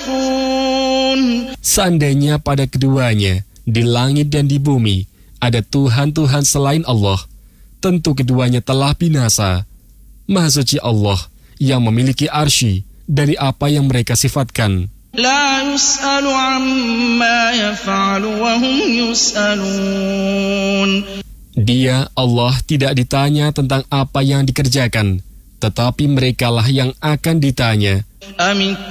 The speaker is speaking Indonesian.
يصفون. Seandainya pada keduanya, di langit dan di bumi, ada Tuhan-Tuhan selain Allah, tentu keduanya telah binasa. Maha suci Allah yang memiliki arsy dari apa yang mereka sifatkan. لا يسأل عما يفعل وهم يسألون. Dia, Allah, tidak ditanya tentang apa yang dikerjakan, tetapi merekalah yang akan ditanya. أم